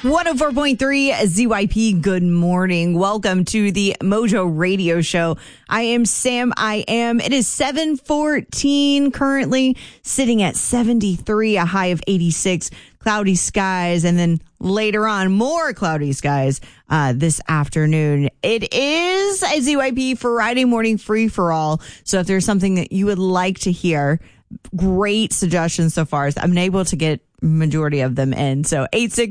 104.3 ZYP. Good morning. Welcome to the Mojo Radio Show. I am Sam. It is 7:14 currently, sitting at 73, a high of 86, cloudy skies, and then later on, more cloudy skies this afternoon. It is a ZYP Friday morning free for all. So if there's something that you would like to hear, great suggestions so far. I'm able to get majority of them in. So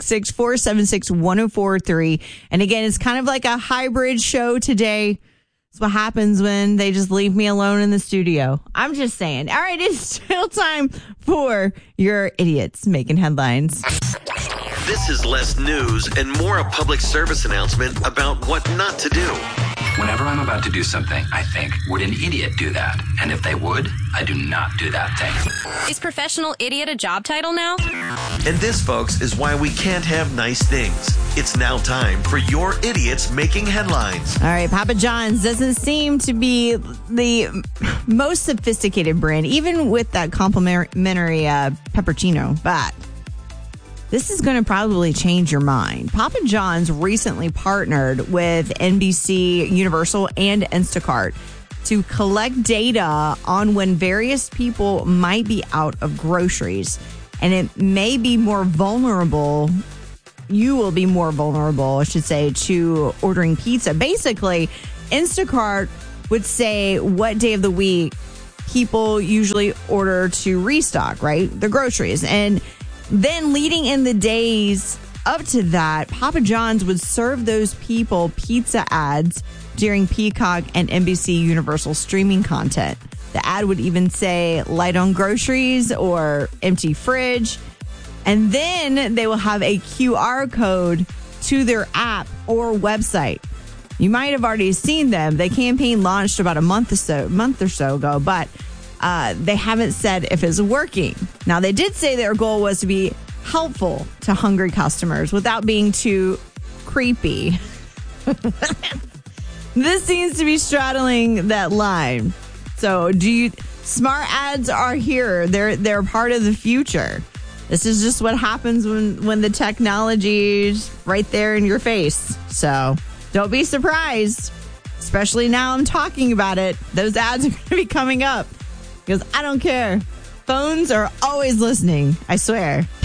866-476-1043. And again, it's kind of like a hybrid show today. It's what happens when they just leave me alone in the studio. I'm just saying. All right, it's still time for your idiots making headlines. This is less news and more a public service announcement about what not to do. Whenever I'm about to do something, I think, would an idiot do that? And if they would, I do not do that thing. Is professional idiot a job title now? And this, folks, is why we can't have nice things. It's now time for your idiots making headlines. All right, Papa John's doesn't seem to be the most sophisticated brand, even with that complimentary peppercino, but this is going to probably change your mind. Papa John's recently partnered with NBC, Universal, and Instacart to collect data on when various people might be out of groceries. And it may be more vulnerable. You will be more vulnerable, I should say, to ordering pizza. Basically, Instacart would say what day of the week people usually order to restock, right? The groceries. And then leading in the days up to that, Papa John's would serve those people pizza ads during Peacock and NBC Universal streaming content. The ad would even say light on groceries or empty fridge. And then they will have a QR code to their app or website. You might have already seen them. The campaign launched about a month or so ago, but they haven't said if it's working. Now, they did say their goal was to be helpful to hungry customers without being too creepy. This seems to be straddling that line. So, smart ads are here. They're part of the future. This is just what happens when the technology is right there in your face. So, don't be surprised. Especially now I'm talking about it. Those ads are going to be coming up. Because I don't care. Phones are always listening. I swear.